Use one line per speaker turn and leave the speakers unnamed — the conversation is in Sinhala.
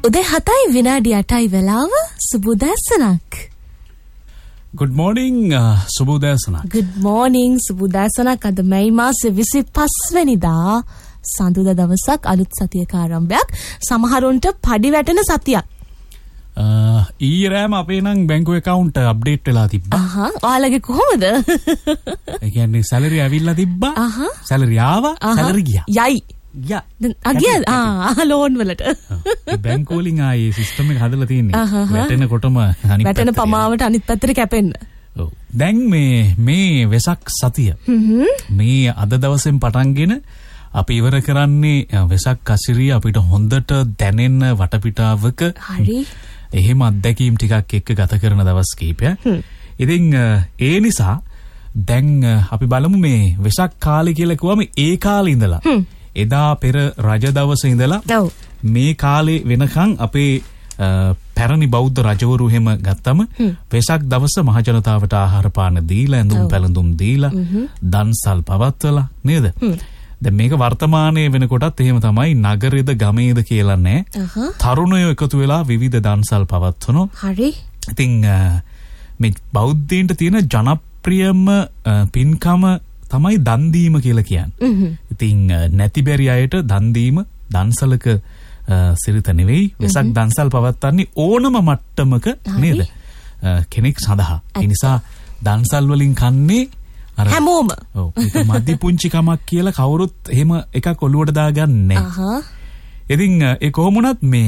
උදේ 7යි විනාඩි 8යි වෙලාව. සුබ උදෑසනක්.
Good morning සුබ උදෑසනක්.
Good morning සුබ උදෑසනක්. අද මැයි මාසේ 25 වෙනිදා සඳුදා දවසක් අලුත් සතියක ආරම්භයක්. සමහරුන්ට පඩි වැටෙන සතියක්.
ඊයේ රෑම අපේ නම් බැංකු account update වෙලා තිබ්බා.
ඔයාලගේ කොහොමද?
ඒ කියන්නේ salary ඇවිල්ලා තිබ්බා. salary ආවා. salary ගියා.
යයි.
යා.
අගිය ලෝන් වලට.
බැංකු වලින් ආයේ සිස්ටම් එක හදලා තියෙන්නේ. වැටෙනකොටම අනිත්
වැටෙන පමාවට අනිත් පැත්තට කැපෙන්න.
ඔව්. දැන් මේ වෙසක් සතිය. මේ අද දවසෙන් පටන්ගෙන අපි ඉවර කරන්නේ වෙසක් අසිරිය අපිට හොඳට දැනෙන වටපිටාවක.
හරි.
එහෙම අත්දැකීම් ටිකක් එක්ක ගත කරන දවස් කිහිපයක්. ඉතින් ඒ නිසා දැන් අපි බලමු මේ වෙසක් කාලේ කියලා කිව්වම ඒ කාලේ ඉඳලා එදා පෙර රජ දවසේ ඉඳලා මේ කාලේ වෙනකන් අපේ පැරණි බෞද්ධ රජවරු එහෙම ගත්තම වෙසක් දවස මහ ජනතාවට ආහාර පාන දීලා ඇඳුම් පැළඳුම් දීලා දන්සල් පවත්වලා නේද? දැන් මේක වර්තමානයේ වෙනකොටත් එහෙම තමයි. නගරෙද ගමේද කියලා නැහැ. තරුණයෝ එකතු වෙලා විවිධ දන්සල් පවත්වනවා.
හරි.
ඉතින් මේ බෞද්ධයින්ට තියෙන ජනප්‍රියම පින්කම තමයි දන් දීම කියලා කියන්නේ. ඉතින් නැති බැරි අයට දන් දීම දන්සලක සිරිත නෙවෙයි. වෙසක් දන්සල් පවත්වන්නේ ඕනම මට්ටමක නේද? කෙනෙක් සඳහා. ඒ නිසා දන්සල් වලින් කන්නේ
හැමෝම.
ඔව්. ඒක මදි පුංචි කමක් කියලා කවුරුත් එහෙම එකක් ඔලුවට දාගන්නේ නැහැ. ඉතින් ඒ කොහොමුණත් මේ